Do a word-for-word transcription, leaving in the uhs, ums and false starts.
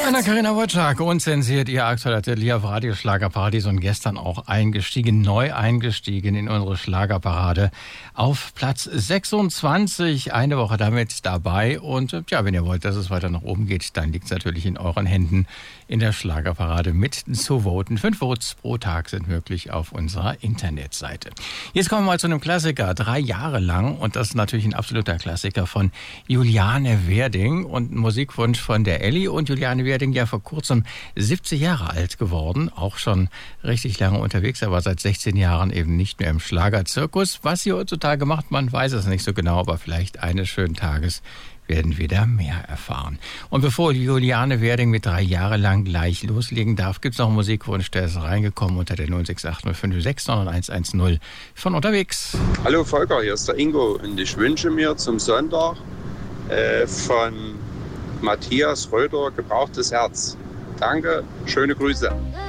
Anna-Karina Wojcik, unzensiert, ihr aktueller Atelier auf Radio Schlagerparadies und gestern auch eingestiegen, neu eingestiegen in unsere Schlagerparade auf Platz sechsundzwanzig, eine Woche damit dabei und ja, wenn ihr wollt, dass es weiter nach oben geht, dann liegt es natürlich in euren Händen, in der Schlagerparade mit zu voten. Fünf Votes pro Tag sind möglich auf unserer Internetseite. Jetzt kommen wir mal zu einem Klassiker, drei Jahre lang und das ist natürlich ein absoluter Klassiker von Juliane Werding und ein Musikwunsch von der Elli und Juliane Werding ja vor kurzem siebzig Jahre alt geworden, auch schon richtig lange unterwegs, aber seit sechzehn Jahren eben nicht mehr im Schlagerzirkus. Was sie heutzutage macht, man weiß es nicht so genau, aber vielleicht eines schönen Tages werden wir da mehr erfahren. Und bevor Juliane Werding mit drei Jahre lang gleich loslegen darf, gibt es noch einen Musikwunsch, der ist reingekommen unter der null sechs acht null fünf sechs neun eins eins null von unterwegs. Hallo Volker, hier ist der Ingo und ich wünsche mir zum Sonntag äh, von Matthias Röder Gebrauchtes Herz. Danke, schöne Grüße.